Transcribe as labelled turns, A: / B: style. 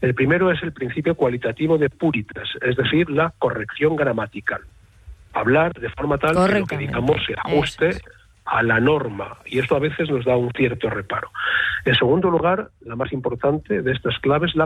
A: El primero es el principio cualitativo de puritas, es decir, la corrección gramatical. Hablar de forma tal que lo que digamos se ajuste a la norma, y esto a veces nos da un cierto reparo. En segundo lugar, la más importante de estas claves, la